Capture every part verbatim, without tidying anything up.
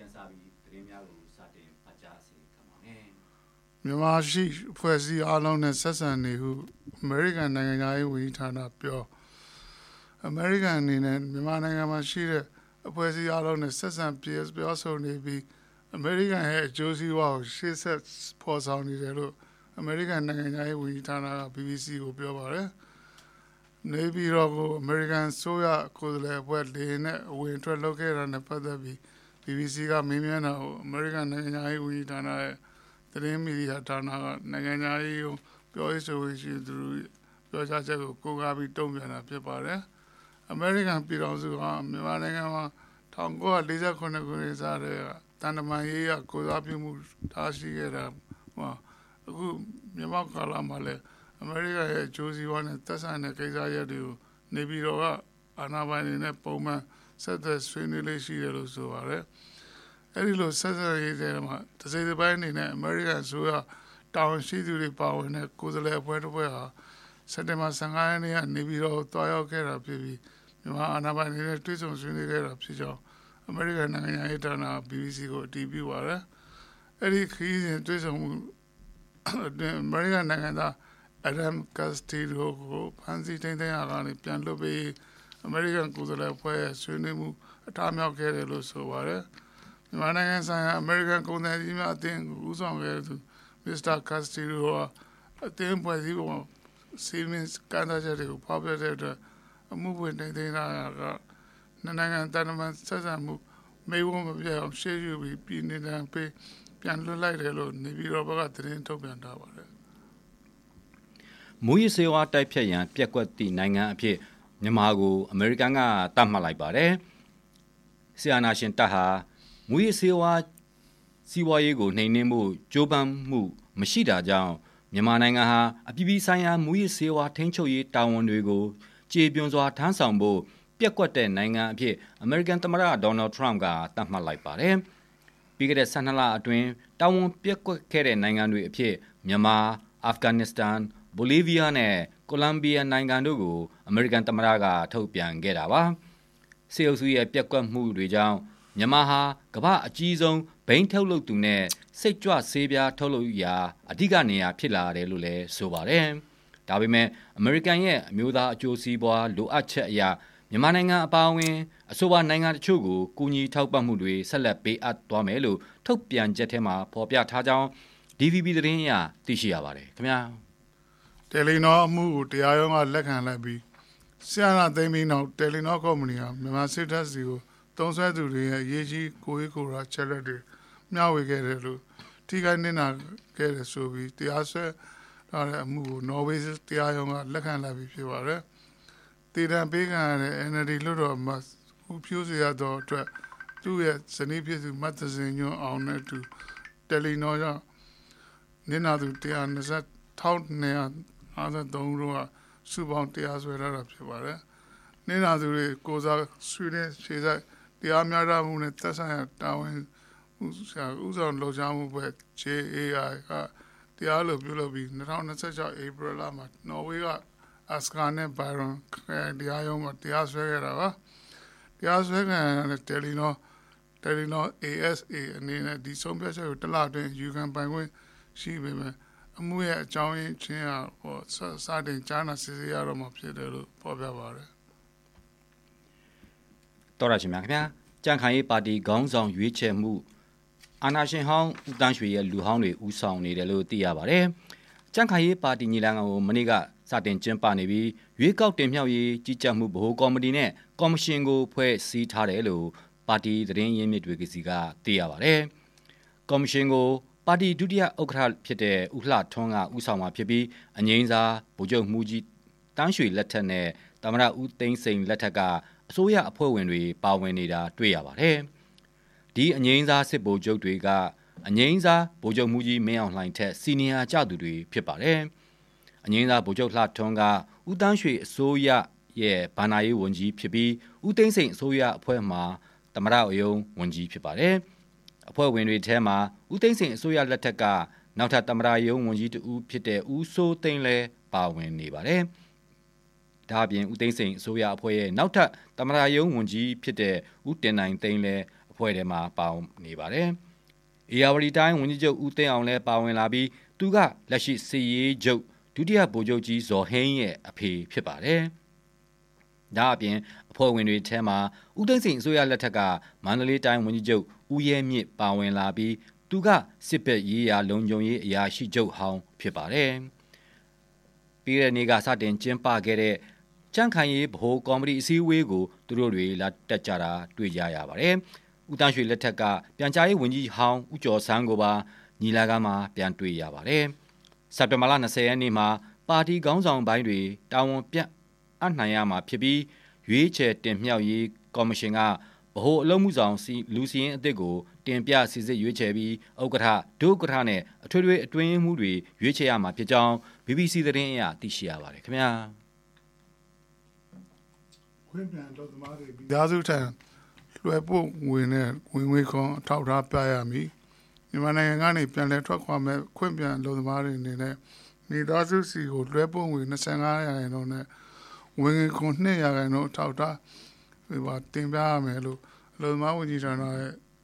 Sabi, Tremiago, Satin, Pajasi, come on in. မြန်မာရှိဖွဲ့စည်းအားလုံးနဲ့ဆက်ဆံနေဟုအမေရိကန်နိုင်ငံသားရေးဝန်ကြီးဌာနပြောအမေရိကန်အနေနဲ့မြန်မာနိုင်ငံမှာရှိတဲ့အဖွဲ့အစည်းအားလုံးနဲ့ဆက်ဆံပြေပြောဆိုနေပြီးအမေရိကန်ရဲ့အကျိုးစီးပွားကိုရှေ့ဆက်ဖော်ဆောင်နေတယ်လို့အမေရိကန်နိုင်ငံသားရေးဝန်ကြီးဌာနက B B C ကိုပြောပါတယ်နေပြည်တော်ကိုအမေရိကန်ဆိုရကိုယ်စားလှယ်အဖွဲ့လေနဲ့အဝင်ထွက်လုပ်ခဲ့တာနဲ့ပတ်သက်ပြီး B B C ကမေးမြန်းတာကိုအမေရိကန်နိုင်ငံသားရေးဝန်ကြီးဌာနရဲ့သတင်းမီဒီယာဌာနကနိုင်ငံရေးကိုပြောရေးဆိုရေးရှိသူပြောကြားချက်ကိုကိုးကားပြီးတုံ့ပြန်တာဖြစ်ပါတယ်။အမေရိကန်ပြည်ထောင်စုကမြန်မာနိုင်ငံမှာ၁၉၄၇ခုနှစ်စားတဲ့တန်တမာရေးရကိုစားပြုမှုထားရှိခဲ့တာမှာအခုမြန်မာကာလမှာလည်းအမေရိကန်ရဲ့အကျိုးစီးပွားနဲ့သက်ဆိုင်တဲ့ကိစ္စရပ်တွေကိုနေပြည်တော်ကအာဏာပိုင်တွေနဲ့ပုံမှန်ဆက်သွယ်ဆွေးနွေးလေးရှိတယ်လို့ဆိုပါတယ်။အဲဒီလိုဆက်ဆက်ရေးတဲ့မှာတစိတစ်ပိုင်းအနေနဲ့အမေရိကန်ဆိုရတာဝန်ရှိသူတွေပါဝင်တဲ့ကိုယ်စားလှယ်အဖွဲ့တစ်ဖွဲ့ဟာစက်တင်ဘာ၁၅ရက်နေ့ကနေပြီးတော့တွားရောက်ခဲ့တာဖြစ်ပြီးမြန်မာအာဏာပိုင်တွေနဲ့တွေ့ဆုံဆွေးနွေးခဲ့တာဖြစ်ကြောင်းအမေရိကန်နိုင်ငံရေးဌာန B B C ကိုအတည်ပြုပါတယ်။အဲဒီခရီးစဉ်တွေ့ဆုံမှုအတွင်းအမေရိကန်နိုင်ငံသား Adam Castillo ကိုဖမ်းဆီးထိန်းသိမ်းရာကနေပြန်လွှတ်ပေးအမေရိကန်ကိုယ်စားလှယ်အဖွဲ့ရဲ့ဆွေးနွေးမှုအထားမြောက်ခဲ့တယ်လို့ဆိုပါတယ်။မြန်မာနိုင်ငံဆိုင်ရာအမေရိကန်ကုန်သည်ကြီးများအသင်းကိုဦးဆောင်ခဲ့သူ Mister Castillo အသင်းဖွဲ့စည်းပုံစီမင်းကန်တာချက်တွေကိုဖော်ပြတဲ့အတွက်အမှုဝင်တင်တင်လာကနိုင်ငံတကာဆက်ဆံမှုမေးခွန်းမပြတ်အောင်ရှေ့ယူပြီးပြည်နေတာပေးပြန်လွှတ်လိုက်တယ်လို့နေပြည်တော်ဘက်ကသတင်းထုတ်ပြန်ထားပါတယ်မူရစေဝါတိုက်ဖြတ်ရန်ပြက်ကွက်သည့်နိုင်ငံအဖြစ်မြန်မာကိုအမေရိကန်ကတတ်မှတ်လိုက်ပါတယ်ဆီယနာရှင်တပ်ဟာမူရစေဝါစီးပွားရေးကိုနှိမ်နင်းမှုကြိုးပမ်းမှုမရှိတာကြောင့်မြန်မာနိုင်ငံဟာအပြည်ပြည်ဆိုင်ရာမူရစေဝါထိန်းချုပ်ရေးတာဝန်တွေကိုကျေပြွန်စွာထမ်းဆောင်ဖို့ပြက်ကွက်တဲ့နိုင်ငံအဖြစ်အမေရိကန်သမ္မတဒေါ်နယ်ထရမ့်ကသတ်မှတ်လိုက်ပါတယ်။ပြီးခဲ့တဲ့၁၂လအတွင်းတာဝန်ပြက်ကွက်ခဲ့တဲ့နိုင်ငံတွေအဖြစ်မြန်မာ၊အာဖဂန်နစ္စတန်၊ဘိုလီးဗီးယားနဲ့ကိုလံဘီယာနိုင်ငံတို့ကိုအမေရိကန်သမ္မတကထုတ်ပြန်ခဲ့တာပါ။စစ်အုပ်စုရဲ့ပြက်ကွက်မှုတွေကြောင့်မြန်မာဟာကမ္ဘာအကြီးဆုံးဘိန်းထုတ်လုပ်သူနဲ့စိတ်ကြွဆေးပြားထုတ်လုပ်ရာအဓိကနေရာဖြစ်လာတယ်လို့လည်းဆိုပါတယ်။ဒါပေမဲ့အမေရိကန်ရဲ့အမျိုးသားအကျိုးစီးပွားလိုအပ်ချက်အရာမြန်မာနိုင်ငံအပါအဝင်အဆိုပါနိုင်ငံတချို့ကိုကူညီထောက်ပံ့မှုတွေဆက်လက်ပေးအပ်သွားမယ်လို့ထုတ်ပြန်ချက်ထဲမှာဖော်ပြထားကြောင်း D V B သတင်းအရသိရှိရပါတယ်ခင်ဗျာ။တယ်လီနောအမှုကိုတရားရုံးကလက်ခံလိုက်ပြီးဆီယနာသိမ်းပြီးနောက်တယ်လီနောကုမ္ပဏီကမြန်မာစစ်တပ်စီကိုသုံးဆွဲသူတွေရဲ့ရေးကြီးကိုရေးကိုရာချက်လက်တွေမျှဝေခဲ့တယ်လို့ထိခိုက်နေတာခဲ့တယ်ဆိုပြီးတရားစွဲထားတဲ့အမှုကိုနော်ဝေးတရားရုံးကလက်ခံလိုက်ပြီးဖြစ်ပါတယ်။တည်တံပေးခံရတဲ့ N L D လွှတ်တော်မှာဦးဖြိုးစရာတော့အတွက်သူ့ရဲ့ဇနီးဖြစ်သူမတ်တစင်ညွန့်အောင်နဲ့တူတယ်လီနောကြောင့်နင်နာသူ၁၂၀ ၁၂၅၃တို့ကစုပေါင်းတရားစွဲထားတာဖြစ်ပါတယ်။နင်နာသူတွေကိုစားဆွေးနွေးခြေဆိုင်တရားများတာမှုနဲ့သက်ဆိုင်ရာတာဝန်ဥစားဥဆောင်လှုပ်ရှားမှုပဲ J A I ကတရားလိုပြုလုပ်ပြီး၂၀၂၆ April လမှာနော်ဝေးကAska နဲ့ Byron တရားရုံးမှာတရားစွဲခဲ့တာပါတရားစွဲခံရတဲ့တယ်လီနောတယ်လီနော A S A အနေနဲ့ဒီဆုံးဖြတ်ချက်ကိုတစ်လအတွင်းယူခံပိုင်ခွင့်ရှိပေမဲ့အမှုရဲ့အကြောင်းရင်းချင်းဟောစတင်ကြားနာစစ်ဆေးရတော့မှာဖြစ်တယ်လို့ဖော်ပြပါတယ်တော်ရရှင်များခင်ဗျာကြံ့ခိုင်ရေးပါတီခေါင်းဆောင်ရွေးချယ်မှုအာဏာရှင်ဟောင်းဦးတန်းရွှေရဲ့လူဟောင်းတွေဦးဆောင်နေတယ်လို့သိရပါတယ်ကြံ့ခိုင်ရေးပါတီညီလာခံကိုမနေ့ကစတင်ကျင်းပနေပြီးရွေးကောက်တင်မြှောက်ရေးကြီးကြပ်မှုဗဟိုကော်မတီနဲ့ကော်မရှင်ကိုဖွဲ့စည်းထားတယ်လို့ပါတီသတင်းရင်းမြစ်တွေကစီကသိရပါတယ်ကော်မရှင်ကိုပါတီဒုတိယဥက္ကဋ္ဌဖြစ်တဲ့ဦးလှထွန်းကဦးဆောင်မှာဖြစ်ပြီးအငိမ့်စားဗိုလ်ချုပ်မှုကြီးတန်းရွှေလက်ထက်နဲ့သမ္မတဦးသိန်းစိန်လက်ထက်ကအစိုးရအဖွဲ့ဝင်တွေပါဝင်နေတာတွေ့ရပါတယ်။ဒီအငိမ့်စားစစ်ဗိုလ်ချုပ်တွေကအငိမ့်စားဗိုလ်ချုပ်မှုကြီးမင်းအောင်လှိုင်ထက်စီနီယာကျသူတွေဖြစ်ပါတယ်။အငိမ့်စားဗိုလ်ချုပ်လှထွန်းကဦးတန်းရွှေအစိုးရရဲ့ဗဏ္ဍာရေးဝန်ကြီးဖြစ်ပြီးဦးသိန်းစိန်အစိုးရအဖွဲ့မှာသမ္မတအယုံဝန်ကြီးဖြစ်ပါတယ်။အဖွဲ့ဝင်တွေထဲမှာဦးသိန်းစိန်အစိုးရလက်ထက်ကနောက်ထပ်သမ္မတယုံဝန်ကြီးတူဖြစ်တဲ့ဦးစိုးသိန်းလည်းပါဝင်နေပါတယ်။ဒါအပြင်ဦးသိန်းစိန်အစိုးရအဖွဲ့ရဲ့နောက်ထပ်သမ္မတယုံဝန်ကြီးဖြစ်တဲ့ဦးတင်နိုင်သိန်းလည်းအဖွဲ့ထဲမှာပါဝင်နေပါတယ်။အေယာဝတီတိုင်းဝန်ကြီးချုပ်ဦးသိန်းအောင်လည်းပါဝင်လာပြီးသူကလက်ရှိစီရေးချုပ်ဒုတိယဗိုလ်ချုပ်ကြီးဇော်ဟိန်းရဲ့အဖေဖြစ်ပါတယ်။ဒါအပြင်အဖွဲ့ဝင်တွေထဲမှာဦးသိန်းစိန်အစိုးရလက်ထက်ကမန္တလေးတိုင်းဝန်ကြီးချုပ်ဦးရဲမြင့်ပါဝင်လာပြီးသူကစစ်ဘက်ရေးရာလုံခြုံရေးအရာရှိချုပ်ဟောင်းဖြစ်ပါတယ်။ပြီးတဲ့နေ့ကစတင်ကျင်းပခဲ့တဲ့ကြံ့ခိုင်ရေးဗဟိုကော်မတီအစည်းအဝေးကိုသူတို့တွေလာတက်ကြတာတွေ့ကြရပါတယ်။ဦးတန်းရွှေလက်ထက်ကပြန်ကြားရေးဝန်ကြီးဟောင်းဦးကျော်ဆန်းကိုပါညီလာခံမှာပြန်တွေ့ရပါတယ်။စက်တင်ဘာလ၂၀ရက်နေ့မှာပါတီခေါင်းဆောင်ပိုင်းတွေတာဝန်ပြတ်အပ်နိုင်ရမှာဖြစ်ပြီးရွေးချယ်တင်မြှောက်ရေးကော်မရှင်ကဗဟိုအလုပ်မှုဆောင်စီလူစီရင်အသစ်ကိုတင်ပြစီစစ်ရွေးချယ်ပြီးဥက္ကဋ္ဌဒုဥက္ကဋ္ဌနဲ့အထွေထွေအတွင်းမှုတွေရွေးချယ်ရမှာဖြစ်ကြောင်း ဘီဘီစီ သတင်းအရသိရှိရပါတယ်ခင်ဗျာခွင့်ပြန်တော့သမားတွေမိသားစုထံလွှဲပို့ဝင်တဲ့ဝင်ငွေခွန်အထောက်ထားပြရမည်မြန်မာနိုင်ငံကနေပြန်လည်ထွက်ခွာမဲ့ခွင့်ပြန်လို့သမားတွေအနေနဲ့မိသားစုစီကိုလွှဲပို့ငွေ၂၅ရာခိုင်နှုန်းနဲ့ဝင်ငွေခွန်၂ရာခိုင်နှုန်းအထောက်ထားဒီပါတင်ပြရမယ်လို့လူသမားဝန်ကြီးဌာနရဲ့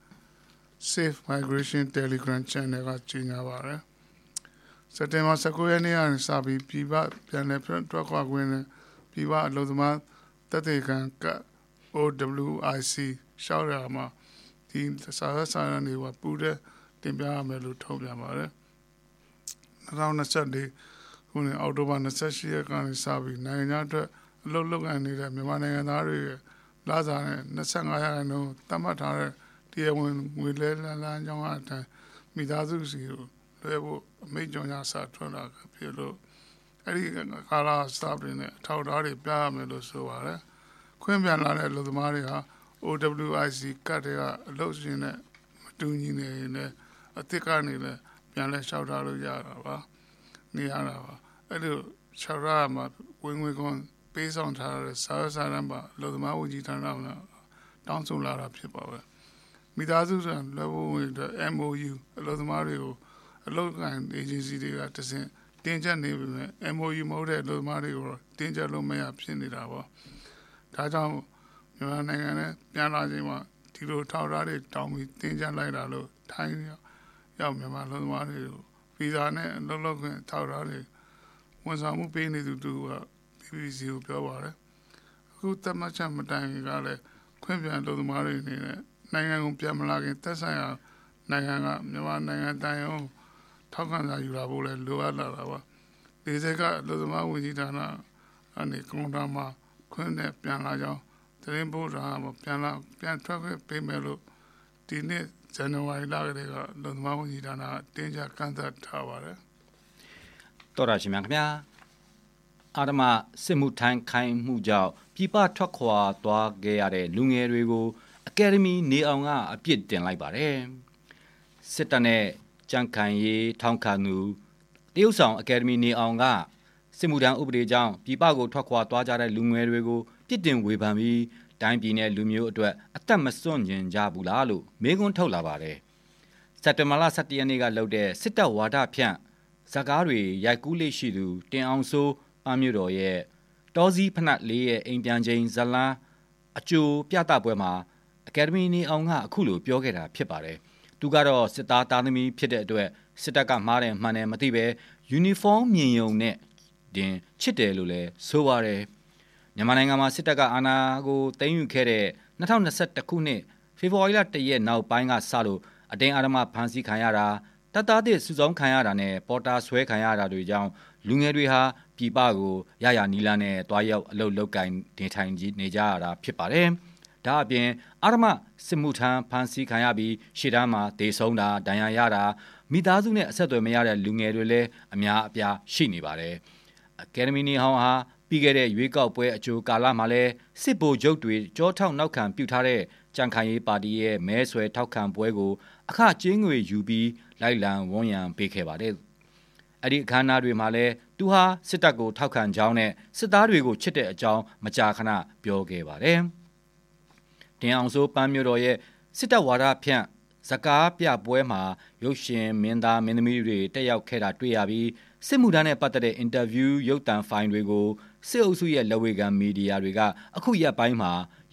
Safe Migration Telegram Channel ကကြေညာပါတယ်။စက်တင်ဘာ၁၉ရက်နေ့ကနေစပြီးပြည်ပပြန်လည်ထွက်ခွာခွင့်နဲ့ပြည်ပအလုပ်သမားတက်တဲ့ခံက O W I C ရှောက်ရမှာဒီစာရစာရတွေကပူတဲ့တင်ပြရမယ်လို့ထုတ်ပြန်ပါတယ်။၂၀၂၄ခုနှစ်အောက်တိုဘာ၂၈ရက်ကနေစပြီးနိုင်ငံခြားအတွက်အလုပ်လုပ်ကိုင်နေတဲ့မြန်မာနိုင်ငံသားတွေရဲ့လာစားနဲ့၂၅ရာခိုင်နှုန်းသတ်မှတ်ထားတဲ့တရားဝင်ငွေလဲလန်းကြောင်းအတိုင်းမိသားစုစီကိုလွှဲဖို့အမိန့်ကြော်ညာစာထွက်လာဖြစ်လို့အဲ့ဒီကာလာစတာပြင်နဲ့အထောက်အထားတွေပြရမယ်လို့ဆိုပါတယ်။ခွင့်ပြန်လာတဲ့လူသမားတွေဟာ O W I C ကတ်တွေကအလုပ်ရှင်နဲ့မတူညီနေရင်အသစ်ကနေလည်းပြန်လဲလျှောက်ထားလို့ရတာပါ။နေရတာပါ။အဲ့လိုလျှောက်ထားမှာဝင်ငွေခွန်ပေးဆောင်ထားတဲ့စာရစာရမ်းပါလူသမားဝန်ကြီးဌာနကတောင်းဆိုလာတာဖြစ်ပါပဲမိသားစုဆန်လွှဲဖို့ဝင်တဲ့ M O U အလုပ်သမားတွေကိုအလုပ်ကိုင် agency တွေကတစင်တင်ကြနေပြီမဲ့ M O U မဟုတ်တဲ့အလုပ်သမားတွေကိုတင်ကြလို့မရဖြစ်နေတာပါဒါကြောင့်မြန်မာနိုင်ငံနဲ့ပြန်လာချိန်မှာဒီလိုထောက်ထားတွေတောင်းပြီးတင်ကြလိုက်တာလို့ထိုင်းရောက်မြန်မာအလုပ်သမားတွေကိုဗီဇာနဲ့အလုပ်လုပ်ခွင့်ထောက်ထားတွေဝန်ဆောင်မှုပေးနေသူတို့ကဘီဘီစီကိုပြောပါတယ်အခုတမချမတိုင်ကလည်းခွင့်ပြန်လို့သမားတွေအနေနဲ့နိုင်ငံကိုပြန်မလာခင်သက်ဆိုင်ရာနိုင်ငံကမြန်မာနိုင်ငံတိုင်းအောင်ထောက်ခံစာယူလာဖို့လည်းလိုအပ်လာတာပါဒီစက်ကလူသမားဝန်ကြီးဌာနအနေကွန်တာမှာခွင့်နဲ့ပြန်လာကြောင်းသတင်းပို့တာမှာပြန်လာပြန်ထွက်ခွင့်ပေးမယ်လို့ဒီနေ့ဇန်နဝါရီလကတည်းကလူသမားဝန်ကြီးဌာနတင်ကြကန့်သတ်ထားပါတယ်တော်ရရှိမြခင်ဗျာအာဓမစစ်မှုထမ်းခိုင်းမှုကြောင့်ပြည်ပထွက်ခွာသွားခဲ့ရတဲ့လူငယ်တွေကိုအကယ်ဒမီနေအောင်ကအပြစ်တင်လိုက်ပါတယ်စစ်တပ်နဲ့ကြံ့ခိုင်ရေးထောင်ခံသူတရုတ်ဆောင်အကယ်ဒမီနေအောင်ကစစ်မှုထမ်းဥပဒေကြောင့်ပြည်ပကိုထွက်ခွာသွားကြတဲ့လူငယ်တွေကိုပြစ်တင်ဝေဖန်ပြီးတိုင်းပြည်နဲ့လူမျိုးအတွက်အသက်မစွန့်ကျင်ကြဘူးလားလို့မေးခွန်းထုတ်လာပါတယ်စက်တင်ဘာလ၁၁ရက်နေ့ကလုပ်တဲ့စစ်တပ်ဝါဒဖြန့်ဇာကားတွေရိုက်ကူးလေးရှိသူတင်အောင်စိုးပန်းမြို့တော်ရဲ့တောစည်းဖနက်လေးရဲ့အိမ်ပြန်ချိန်ဇလန်းအကျိုးပြသပွဲမှာအကယ်ဒမီနေအောင်ကအခုလိုပြောခဲ့တာဖြစ်ပါတယ်သူကတော့စစ်သားသားသမီးဖြစ်တဲ့အတွက်စစ်တပ်ကမှားတယ်မှန်တယ်မသိပဲယူနီဖောင်းမြင်ယုံနဲ့တင်ချစ်တယ်လို့လည်းဆိုပါတယ်မြန်မာနိုင်ငံမှာစစ်တပ်ကအာဏာကိုသိမ်းယူခဲ့တဲ့၂၀၂၁ခုနှစ်ဖေဖော်ဝါရီလ၁ရက်နောက်ပိုင်းကစလို့အတင်းအဓမ္မဖမ်းဆီးခံရတာတပ်သားတွေစုဆောင်းခံရတာနဲ့ပေါ်တာဆွဲခံရတာတွေကြောင့်လူငယ်တွေဟာပြည်ပကိုရရနီလာနဲ့တွားရောက်အလုပ်လုပ်ကိုင်နေထိုင်နေကြရတာဖြစ်ပါတယ်။ဒါအပြင်အာဓမစစ်မှုထမ်းဖမ်းဆီးခံရပြီးရှေ့တန်းမှာဒေဆုံးတာဒဏ်ရာရတာမိသားစုနဲ့အဆက်အသွယ်မရတဲ့လူငယ်တွေလည်းအများအပြားရှိနေပါတယ်။အကယ်ဒမီနီဟောင်းဟာပြီးခဲ့တဲ့ရွေးကောက်ပွဲအကြိုကာလမှာလည်းစစ်ဗိုလ်ချုပ်တွေကြောထောက်နောက်ခံပြုထားတဲ့ကြံ့ခိုင်ရေးပါတီရဲ့မဲဆွယ်ထောက်ခံပွဲကိုအခကျင်းငွေယူပြီးလိုက်လံဝန်းရံပေးခဲ့ပါတယ်။အဲ့ဒီအခမ်းအနားတွေမှာလည်းသူဟာစစ်တပ်ကိုထောက်ခံကြောင်းနဲ့စစ်သားတွေကိုချစ်တဲ့အကြောင်းမကြာခဏပြောခဲ့ပါတယ်။တင်အောင်စိုးပန်းမြို့တော်ရဲ့စစ်တပ်ဝါဒဖြန့်ဇကားပြပွဲမှာရုပ်ရှင်မင်းသားမင်းသမီးတွေတက်ရောက်ခဲ့တာတွေ့ရပြီးစစ်မှုထမ်းနဲ့ပတ်သက်တဲ့အင်တာဗျူးရုပ်သံဖိုင်တွေကိုစစ်အုပ်စုရဲ့လက်ဝေခံမီဒီယာတွေကအခုရက်ပိုင်းမှာ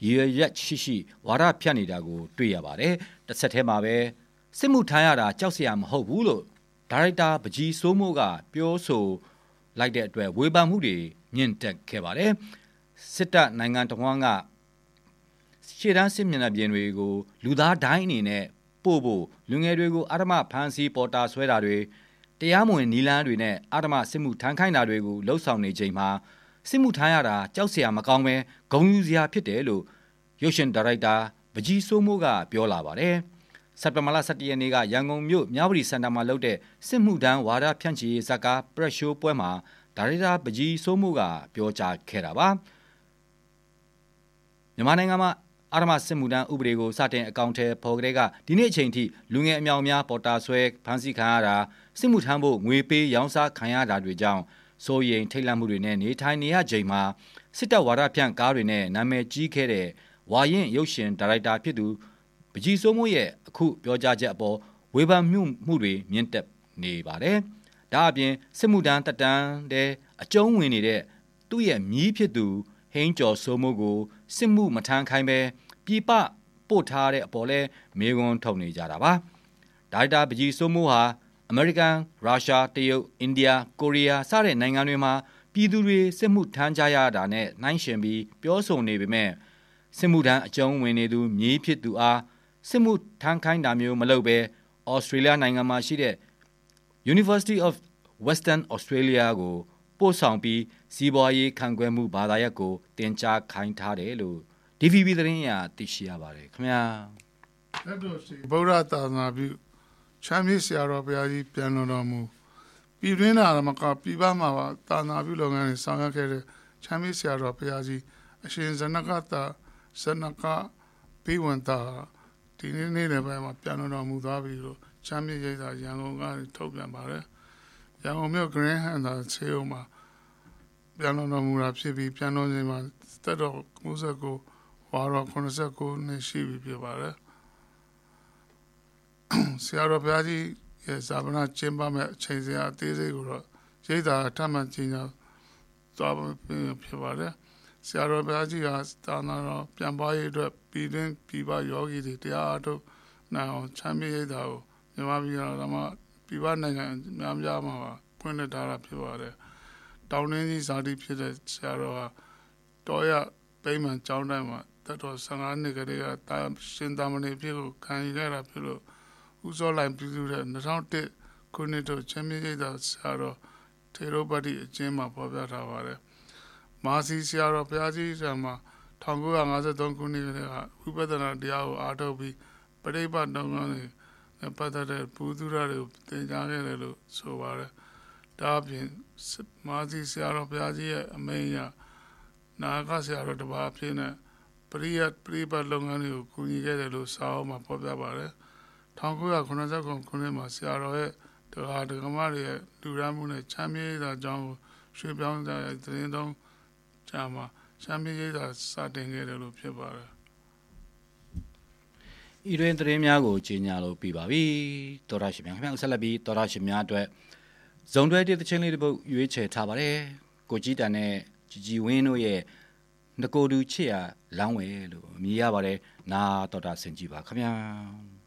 ရည်ရွယ်ရှိရှိဝါဒဖြန့်နေတာကိုတွေ့ရပါတယ်တစ်ဆက်တည်းမှာပဲစစ်မှုထမ်းရတာကြောက်စရာမဟုတ်ဘူးလို့ဒါရိုက်တာပကြီးစိုးမိုးကပြောဆိုလိုက်တဲ့အတွက်ဝေဖန်မှုတွေမြင့်တက်ခဲ့ပါတယ်စစ်တပ်နိုင်ငံတော်ကရှေ့တန်းစစ်မျက်နှာပြင်တွေကိုလူသားဒိုင်းအနေနဲ့ပို့ဖို့လူငယ်တွေကိုအာဓမဖမ်းဆီးပေါ်တာဆွဲတာတွေတရားမဝင်နီလန်းတွေနဲ့အာဓမစစ်မှုထမ်းခိုင်းတာတွေကိုလှုပ်ဆောင်နေချိန်မှာစစ်မှုထမ်းရတာကြောက်စရာမကောင်းပဲဂုဏ်ယူစရာဖြစ်တယ်လို့ရုပ်ရှင်ဒါရိုက်တာပကြီးစိုးမိုးကပြောလာပါတယ်စက်တင်ဘာလ၁၁ရက်နေ့ကရန်ကုန်မြို့မြဝတီစင်တာမှာလုပ်တဲ့စစ်မှုထမ်းဝါဒဖြန့်ချီရေးဇာတ်ကားပရက်ရှိုးပွဲမှာဒါရိုက်တာပကြီးစိုးမိုးကပြောကြားခဲ့တာပါမြန်မာနိုင်ငံမှာအာဓမစစ်မှုထမ်းဥပဒေကိုစတင်အကောင့်ထဲပေါ်ကလေးကဒီနေ့အချိန်ထိလူငယ်အမြောက်အများပေါ်တာဆွဲဖမ်းဆီးခံရတာစစ်မှုထမ်းဖို့ငွေပေးရောင်းစားခံရတာတွေကြောင့်စိုးရိမ်ထိတ်လန့်မှုတွေနဲ့နေထိုင်နေရချိန်မှာစစ်တပ်ဝါဒဖြန့်ကားတွေနဲ့နာမည်ကြီးခဲ့တဲ့ဝါရင်ရုပ်ရှင်ဒါရိုက်တာဖြစ်သူပကြီးစိုးမိုးရဲ့အခုပြောကြားချက်အပေါ်ဝေဖန်မှုမှုတွေမြင့်တက်နေပါတယ်။ဒါအပြင်စစ်မှုထမ်းတပ်တန်းတဲ့အကျုံးဝင်နေတဲ့သူ့ရဲ့မြီးဖြစ်သူဟိန်းကျော်စိုးမိုးကိုစစ်မှုမထမ်းခိုင်းပဲပြည်ပပို့ထားတဲ့အပေါ်လဲမေးခွန်းထုတ်နေကြတာပါ။ဒါရိုက်တာပကြီးစိုးမိုးဟာအမေရိကန်၊ရုရှား၊တရုတ်၊အိန္ဒိယ၊ကိုရီးယားစတဲ့နိုင်ငံတွေမှာပြည်သူတွေစစ်မှုထမ်းကြရတာနဲ့နှိုင်းယှဉ်ပြီးပြောဆိုနေပေမဲ့စစ်မှုထမ်းအကျုံးဝင်နေသူမြည်ဖြစ်သူအားစစ်မှုထမ်းခိုင်းတာမျိုးမလုပ်ဘဲဩစတြေးလျနိုင်ငံမှာရှိတဲ့ University of Western Australia ကိုပို့ဆောင်ပြီးစီးပွားရေးခံကွဲမှုဘာသာရပ်ကိုတင်ကြားခိုင်းထားတယ်လို့ D V B သတင်းအရသိရှိရပါတယ်ခင်ဗျာလက်တော်ရှိဗုဒ္ဓသာသနာပြုချမ်းမြေ့ဆရာတော်ဘုရားကြီးပြန်တော်တော်မူပြည်တွင်းနာမကပြည်ပမှာပါသာသနာပြုလုပ်ငန်းတွေဆောင်ရွက်ခဲ့တဲ့ချမ်းမြေ့ဆရာတော်ဘုရားကြီးအရှင်ဇနကတာဇနကဘေးဝန်တာဒီနေ့နေ့လည်းပဲမှာပြန်တော်မူသွားပြီလို့ချမ်းမြေ့ရိပ်သာရန်ကုန်ကထုတ်ပြန်ပါတယ်ရန်ကုန်မြို့ဂရင်းဟန်သာဆေးရုံမှာပြန်တော်မူတာဖြစ်ပြီးပြန်တော်ချိန်မှာတက်တော်၉၉ဝါတော်၉၉နှစ်ရှိပြီဖြစ်ပါတယ်ဆရာတော်ဘုရားကြီးရဲ့ဇာပနာကျင်းပမဲ့အချိန်စရာအသေးစိတ်ကိုတော့ရိပ်သာထမှန်ကြီးညာသွားဖြစ်ပါတယ်ဆရာတော်ဘုရားကြီးဟာသာနာတော်ပြန်ပွားရေးအတွက်ပြည်တွင်းပြည်ပယောဂီတွေတရားအထုတ်နိုင်အောင်ချမ်းမြေ့ရိပ်သာကိုမြန်မာပြည်တော်မှာပြည်ပနိုင်ငံများများမှာဖွင့်လှစ်ထားတာဖြစ်ပါတယ်တောင်ရင်းကြီးဇာတိဖြစ်တဲ့ဆရာတော်ဟာတော်ရပိမှန်ကျောင်းတိုင်းမှာတတ်တော်၁၅နှစ်ကလေးကတာရှင်သာမဏေဖြစ်ကိုခံယူခဲ့တာဖြစ်လို့ဦးစောလိုက်ပြုစုတဲ့၂၀၀၁ခုနှစ်တို့ချမ်းမြေ့ရိပ်သာဆရာတော်ထေရပတိအကျဉ်းမှာဖော်ပြထားပါတယ်မာစီဆရာတော်ဘုရားကြီးဆံမှာ၁၉၅၃ခုနှစ်ကတည်းကဝိပဿနာတရားကိုအားထုတ်ပြီးပရိပတ်တော်ကလည်းပတ်သက်တဲ့ဘုသူရတွေကိုသင်ကြားခဲ့တယ်လို့ဆိုပါတယ်ဒါအပြင်မာစီဆရာတော်ဘုရားကြီးရဲ့အမိန့်အရနာဂဆရာတော်တစ်ပါးအဖြစ်နဲ့ပရိယတ်ပရိပတ်လုပ်ငန်းတွေကိုကူညီခဲ့တယ်လို့စာအုပ်မှာဖော်ပြပါတယ်၁၉၇၇ခုနှစ်မှာဆရာတော်ရဲ့တရားဒဂမတွေရဲ့လူရမ်းမှုနဲ့ချမ်းမြေ့တာကြောင့်ရွှေပြောင်းတဲ့သတင်းသုံးချာမှာချမ်းမြေ့တာစတင်ခဲ့တယ်လို့ဖြစ်ပါတယ်ဤတွင်သတင်းများကိုကြီးညာလို့ပြပါပြီတော်ရရှိများခင်ဗျာဆက်လက်ပြီးတော်ရရှိများအတွက်ဇုံတွဲတဲ့တချင်းလေးတစ်ပုဒ်ရွေးချယ်ထားပါတယ်ကိုကြီးတန်နဲ့ជីជីဝင်းတို့ရဲ့ငကိုတူချစ်ရလောင်းဝဲလို့မြည်ရပါတယ်နာတော်တာဆင်ကြည့်ပါခင်ဗျာ